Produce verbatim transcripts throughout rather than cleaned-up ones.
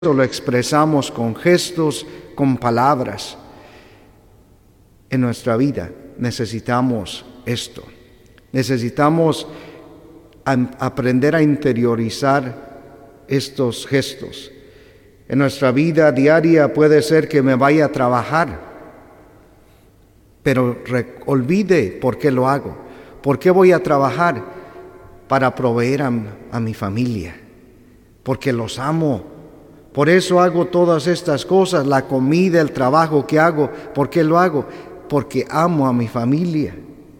lo expresamos con gestos, con palabras. En nuestra vida necesitamos esto. Necesitamos aprender a interiorizar estos gestos. En nuestra vida diaria puede ser que me vaya a trabajar, pero re- olvide por qué lo hago. ¿Por qué voy a trabajar? Para proveer a, a mi familia, porque los amo. Por eso hago todas estas cosas, la comida, el trabajo que hago. ¿Por qué lo hago? Porque amo a mi familia.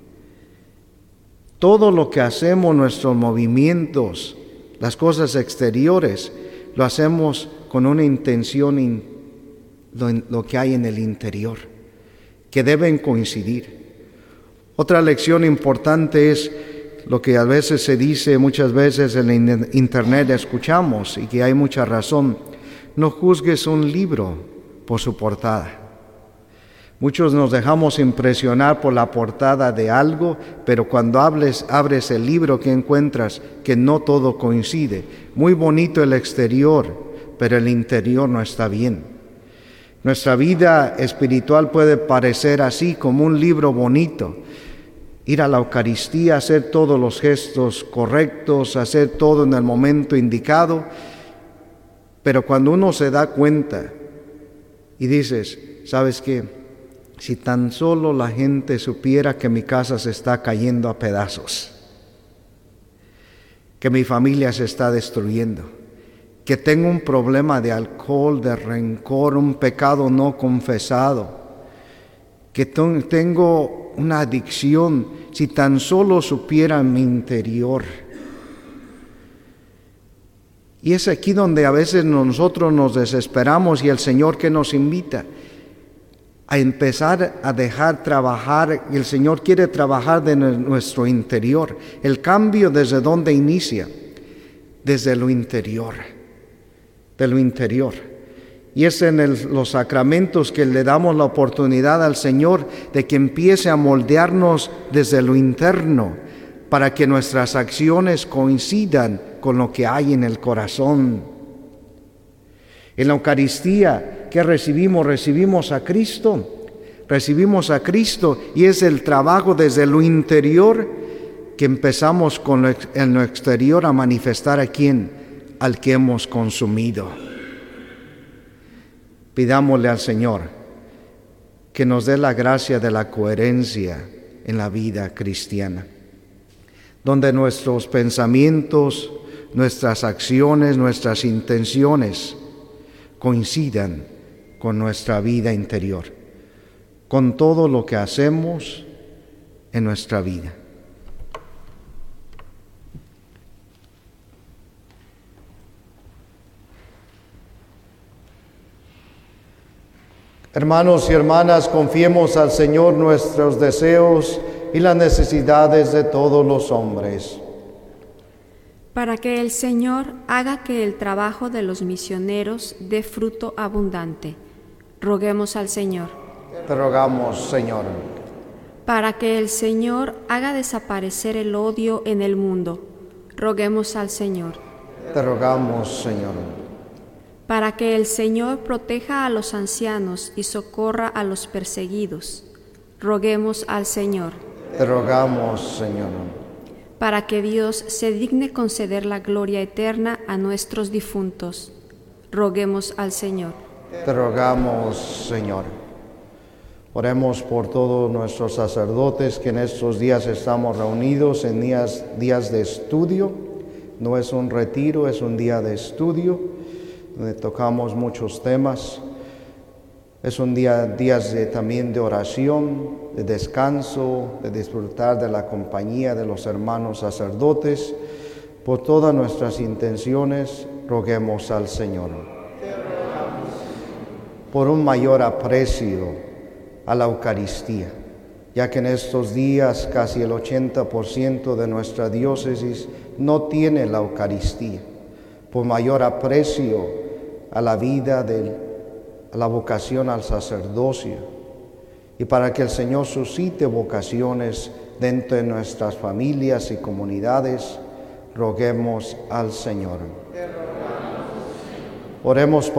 Todo lo que hacemos, nuestros movimientos, las cosas exteriores, lo hacemos con una intención, in, lo, lo que hay en el interior, que deben coincidir. Otra lección importante es lo que a veces se dice, muchas veces en internet escuchamos, y que hay mucha razón: no juzgues un libro por su portada. Muchos nos dejamos impresionar por la portada de algo, pero cuando hables, abres el libro, que encuentras que no todo coincide. Muy bonito el exterior, pero el interior no está bien. Nuestra vida espiritual puede parecer así, como un libro bonito. Ir a la Eucaristía, hacer todos los gestos correctos, hacer todo en el momento indicado. Pero cuando uno se da cuenta y dices, ¿sabes qué? Si tan solo la gente supiera que mi casa se está cayendo a pedazos, que mi familia se está destruyendo, que tengo un problema de alcohol, de rencor, un pecado no confesado, que tengo una adicción, si tan solo supiera mi interior. Y es aquí donde a veces nosotros nos desesperamos, y el Señor que nos invita a empezar a dejar trabajar, y el Señor quiere trabajar de nuestro interior. El cambio, ¿desde dónde inicia? Desde lo interior, de lo interior. Y es en el, los sacramentos que le damos la oportunidad al Señor de que empiece a moldearnos desde lo interno, para que nuestras acciones coincidan con lo que hay en el corazón. En la Eucaristía, ¿qué recibimos? Recibimos a Cristo. Recibimos a Cristo, y es el trabajo desde lo interior que empezamos con lo, en lo exterior a manifestar a quién, al que hemos consumido. Pidámosle al Señor que nos dé la gracia de la coherencia en la vida cristiana, donde nuestros pensamientos, nuestras acciones, nuestras intenciones coincidan con nuestra vida interior, con todo lo que hacemos en nuestra vida. Hermanos y hermanas, confiemos al Señor nuestros deseos y las necesidades de todos los hombres, para que el Señor haga que el trabajo de los misioneros dé fruto abundante. Roguemos al Señor. Te rogamos, Señor. Para que el Señor haga desaparecer el odio en el mundo. Roguemos al Señor. Te rogamos, Señor. Para que el Señor proteja a los ancianos y socorra a los perseguidos. Roguemos al Señor. Te rogamos, Señor. Para que Dios se digne conceder la gloria eterna a nuestros difuntos. Roguemos al Señor. Te rogamos, Señor. Oremos por todos nuestros sacerdotes que en estos días estamos reunidos en días, días de estudio. No es un retiro, es un día de estudio, donde tocamos muchos temas. Es un día, días de, también de oración, de descanso, de disfrutar de la compañía de los hermanos sacerdotes. Por todas nuestras intenciones, roguemos al Señor. Por un mayor aprecio a la Eucaristía, ya que en estos días casi el ochenta por ciento de nuestra diócesis no tiene la Eucaristía. Por mayor aprecio a la vida del a la vocación al sacerdocio, y para que el Señor suscite vocaciones dentro de nuestras familias y comunidades, roguemos al Señor. Oremos